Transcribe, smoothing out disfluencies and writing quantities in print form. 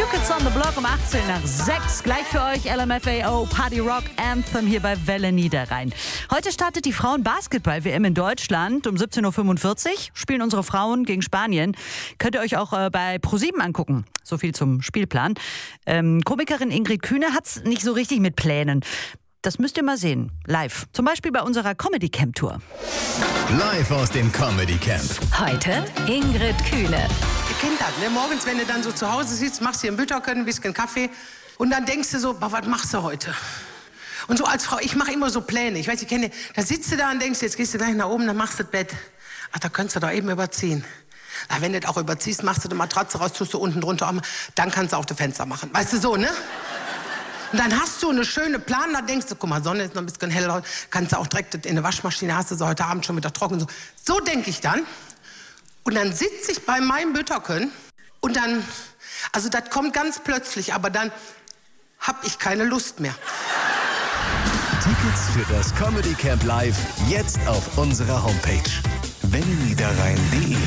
Kids on the Block um 18 nach 6. Gleich für euch LMFAO Party Rock Anthem hier bei Welle Niederrhein. Heute startet die Frauen-Basketball-WM in Deutschland. Um 17.45 Uhr spielen unsere Frauen gegen Spanien. Könnt ihr euch auch bei ProSieben angucken. So viel zum Spielplan. Komikerin Ingrid Kühne hat's nicht so richtig mit Plänen. Das müsst ihr mal sehen. Live. Zum Beispiel bei unserer Comedy Camp Tour. Live aus dem Comedy Camp. Heute Ingrid Kühne. Ihr kennt das, ne? Morgens, wenn du dann so zu Hause sitzt, machst dir ein Bütterchen, ein bisschen Kaffee und dann denkst du so, was machst du heute? Und so als Frau, ich mache immer so Pläne. Ich weiß, ich kenne, da sitzt du da und denkst, jetzt gehst du gleich nach oben, dann machst du das Bett. Ach, da könntest du doch eben überziehen. Na, wenn du das auch überziehst, machst du die Matratze raus, tust du unten drunter, dann kannst du auch die Fenster machen. Weißt du, so, ne? Und dann hast du eine schöne Plan, da denkst du, guck mal, Sonne ist noch ein bisschen hell, kannst du auch direkt in eine Waschmaschine, hast du so heute Abend schon wieder trocken. So denke ich dann. Und dann sitze ich bei meinem Bütterchen und dann, also das kommt ganz plötzlich, aber dann habe ich keine Lust mehr. Tickets für das Comedy Camp Live jetzt auf unserer Homepage welleniederrhein.de.